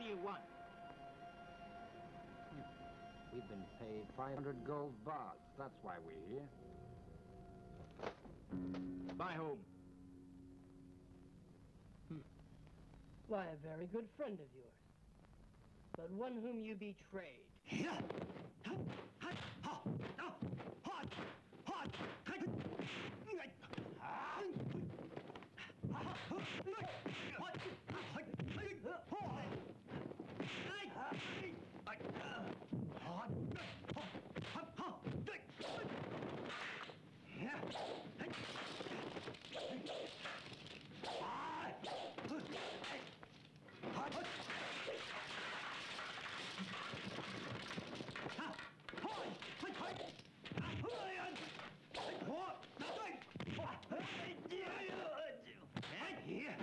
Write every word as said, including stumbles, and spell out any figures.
you want? We've been paid five hundred gold bars. That's why we're here. By whom? Hmm. Why, a very good friend of yours. But one whom you betrayed. Here.